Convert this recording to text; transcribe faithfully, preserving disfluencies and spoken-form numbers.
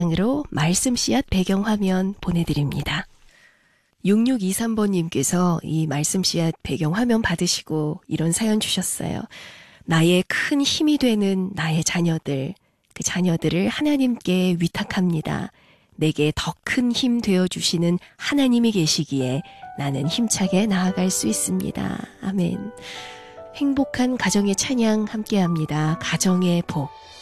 으로 말씀 씨앗 배경화면 보내드립니다. 육육이삼 번님께서 이 말씀 씨앗 배경화면 받으시고 이런 사연 주셨어요. 나의 큰 힘이 되는 나의 자녀들, 그 자녀들을 하나님께 위탁합니다. 내게 더 큰 힘 되어주시는 하나님이 계시기에 나는 힘차게 나아갈 수 있습니다. 아멘. 행복한 가정의 찬양 함께합니다. 가정의 복.